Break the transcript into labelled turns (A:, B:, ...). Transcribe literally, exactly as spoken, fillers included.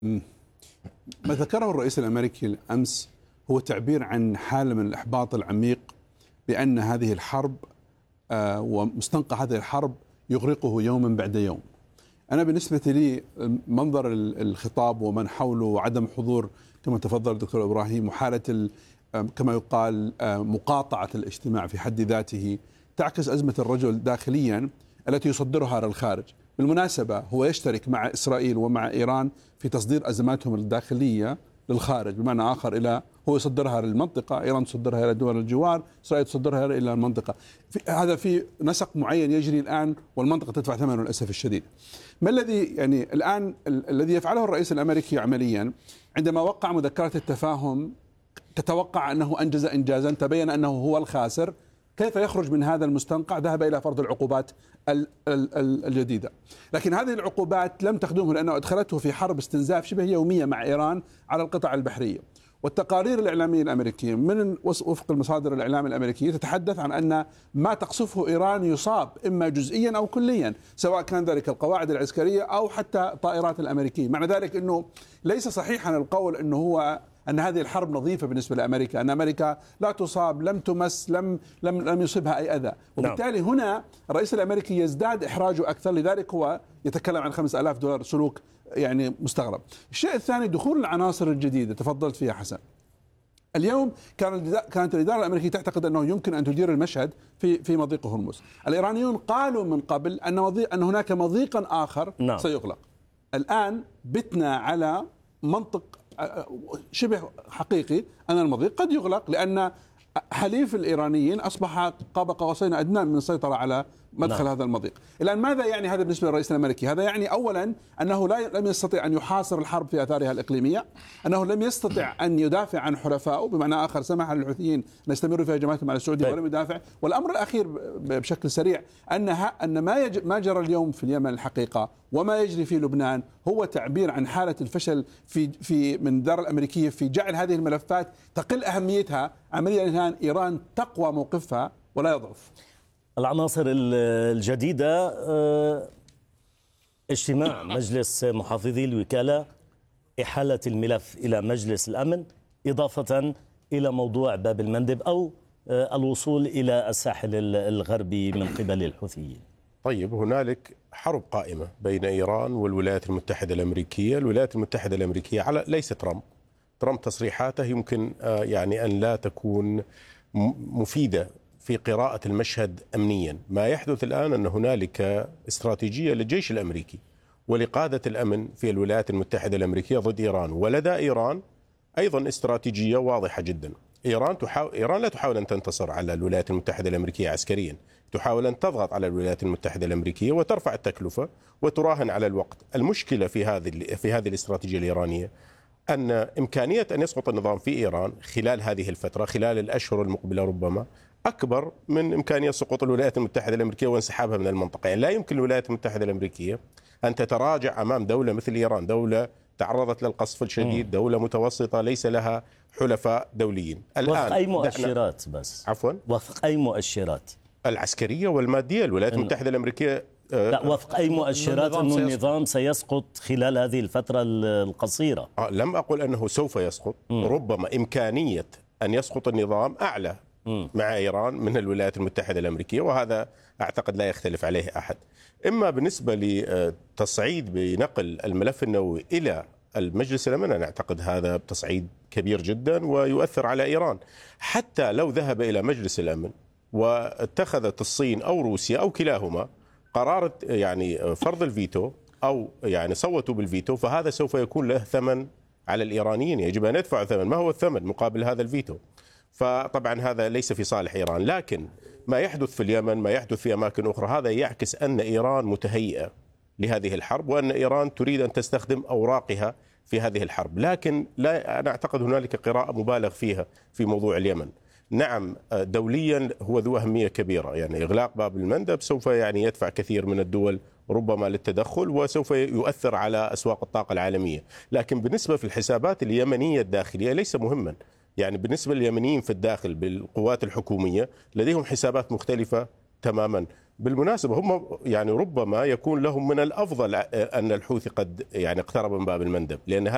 A: مم. ما ذكره الرئيس الأمريكي الأمس هو تعبير عن حالة من الإحباط العميق بأن هذه الحرب آه ومستنقع هذه الحرب يغرقه يوما بعد يوم. أنا بالنسبة لي منظر الخطاب ومن حوله وعدم حضور كما تفضل الدكتور إبراهيم وحالة كما يقال مقاطعة الاجتماع في حد ذاته تعكس أزمة الرجل داخليا التي يصدرها للخارج. بالمناسبة هو يشترك مع إسرائيل ومع إيران في تصدير أزماتهم الداخلية للخارج، بمعنى آخر إلى هو يصدرها للمنطقة، إيران تصدرها إلى دول الجوار، إسرائيل تصدرها إلى المنطقة. في هذا في نسق معين يجري الآن والمنطقة تدفع ثمنه للأسف الشديد. ما الذي يعني الآن الذي يفعله الرئيس الأمريكي عمليا عندما وقع مذكرة التفاهم تتوقع أنه أنجز إنجازا تبين أنه هو الخاسر، كيف يخرج من هذا المستنقع؟ ذهب إلى فرض العقوبات الجديدة، لكن هذه العقوبات لم تخدمه لأنه أدخلته في حرب استنزاف شبه يومية مع إيران على القطع البحرية. والتقارير الإعلامية الأمريكية من وفق المصادر الإعلام الأمريكية تتحدث عن أن ما تقصفه إيران يصاب إما جزئيا أو كليا، سواء كان ذلك القواعد العسكرية أو حتى طائرات الأمريكية. معنى ذلك أنه ليس صحيحا القول أنه هو أن هذه الحرب نظيفة بالنسبة لأمريكا، أن أمريكا لا تصاب، لم تمس، لم لم لم يصبها أي أذى، وبالتالي هنا الرئيس الأمريكي يزداد إحراجه أكثر، لذلك هو يتكلم عن خمسة آلاف دولار سلوك يعني مستغرب. الشيء الثاني دخول العناصر الجديدة تفضلت فيها حسن. اليوم كان كانت الإدارة الأمريكية تعتقد أنه يمكن أن تدير المشهد في في مضيق هرمز. الإيرانيون قالوا من قبل أن مضيق أن هناك مضيقا آخر نعم. سيغلق. الآن بتنا على منطق شبه حقيقي أن المضيق قد يغلق لأن حليف الإيرانيين أصبح قاب قوسين أدنى من السيطرة على مدخل نعم. هذا المضيق. الآن ماذا يعني هذا بالنسبة للرئيس الأمريكي؟ هذا يعني أولا أنه لا لم يستطيع أن يحاصر الحرب في أثارها الإقليمية، أنه لم يستطع أن يدافع عن حلفائه، بمعنى آخر سمح للحوثيين أن يستمروا في هجماتهم على السعودية ولم يدافع. والأمر الأخير بشكل سريع أن أن ما يج... ما جرى اليوم في اليمن الحقيقة وما يجري في لبنان هو تعبير عن حالة الفشل في في من الإدارة الأمريكية في جعل هذه الملفات تقل أهميتها عمليا الآن إيران تقوى موقفها ولا يضعف.
B: العناصر الجديدة اجتماع مجلس محافظي الوكالة، إحالة الملف إلى مجلس الأمن، إضافة إلى موضوع باب المندب أو الوصول إلى الساحل الغربي من قبل الحوثيين.
C: طيب هنالك حرب قائمة بين إيران والولايات المتحدة الأمريكية. الولايات المتحدة الأمريكية على ليس ترامب ترامب تصريحاته يمكن يعني أن لا تكون مفيدة في قراءة المشهد أمنيا. ما يحدث الآن أن هنالك استراتيجية للجيش الأمريكي ولقادة الأمن في الولايات المتحدة الأمريكية ضد إيران، ولدى إيران أيضا استراتيجية واضحة جدا. إيران تحاول إيران لا تحاول أن تنتصر على الولايات المتحدة الأمريكية عسكريا، تحاول أن تضغط على الولايات المتحدة الأمريكية وترفع التكلفة وتراهن على الوقت. المشكلة في هذه في هذه الاستراتيجية الإيرانية أن إمكانية أن يسقط النظام في إيران خلال هذه الفترة، خلال الأشهر المقبلة ربما أكبر من إمكانية سقوط الولايات المتحدة الأمريكية وانسحابها من المنطقة. يعني لا يمكن الولايات المتحدة الأمريكية أن تتراجع أمام دولة مثل إيران، دولة تعرضت للقصف الشديد، دولة متوسطة ليس لها حلفاء دوليين.
B: الآن وفق أي مؤشرات بس؟
C: عفوا
B: وفق أي مؤشرات؟
C: العسكرية والمادية. الولايات المتحدة الأمريكية
B: لا وفق أي مؤشرات أن النظام سيسقط خلال هذه الفترة القصيرة؟
C: آه لم أقل أنه سوف يسقط، م. ربما إمكانية أن يسقط النظام أعلى م. مع إيران من الولايات المتحدة الأمريكية، وهذا أعتقد لا يختلف عليه أحد. إما بالنسبة لتصعيد بنقل الملف النووي إلى المجلس الأمن، أنا أعتقد هذا تصعيد كبير جدا ويؤثر على إيران. حتى لو ذهب إلى مجلس الأمن واتخذت الصين أو روسيا أو كلاهما قرار يعني فرض الفيتو أو يعني صوتوا بالفيتو، فهذا سوف يكون له ثمن على الإيرانيين، يجب أن يدفعوا ثمن. ما هو الثمن مقابل هذا الفيتو؟ فطبعا هذا ليس في صالح إيران. لكن ما يحدث في اليمن، ما يحدث في أماكن أخرى، هذا يعكس أن إيران متهيئة لهذه الحرب وأن إيران تريد أن تستخدم أوراقها في هذه الحرب. لكن لا، أنا أعتقد هنالك قراءة مبالغ فيها في موضوع اليمن. نعم دوليا هو ذو أهمية كبيرة، يعني إغلاق باب المندب سوف يعني يدفع كثير من الدول ربما للتدخل وسوف يؤثر على أسواق الطاقة العالمية. لكن بالنسبة في الحسابات اليمنية الداخلية ليس مهما. يعني بالنسبة لليمنيين في الداخل بالقوات الحكومية لديهم حسابات مختلفة تماما. بالمناسبة هم يعني ربما يكون لهم من الأفضل أن الحوثي قد يعني اقترب من باب المندب، لأن هذا